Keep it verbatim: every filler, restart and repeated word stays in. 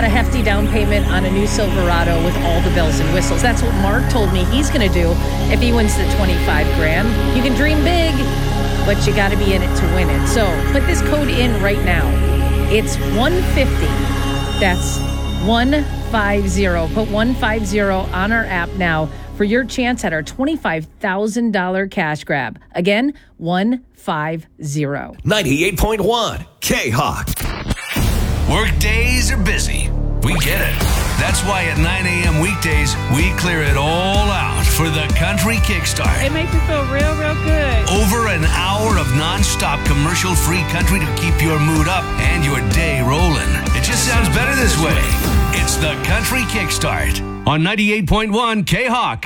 a hefty down payment on a new Silverado with all the bells and whistles. That's what Mark told me he's going to do if he wins the twenty-five grand. You can dream big, but you got to be in it to win it. So put this code in right now. It's one fifty. That's one fifty. Put one fifty on our app now for your chance at our twenty-five thousand dollars cash grab. Again, one fifty. ninety-eight point one K-Hawk. Work days are busy. We get it. That's why at nine a.m. weekdays, we clear it all out for the Country Kickstart. It makes me feel real, real good. Over an hour of non-stop commercial-free country to keep your mood up and your day rolling. It just sounds better this way. It's the Country Kickstart on ninety-eight point one K-Hawk.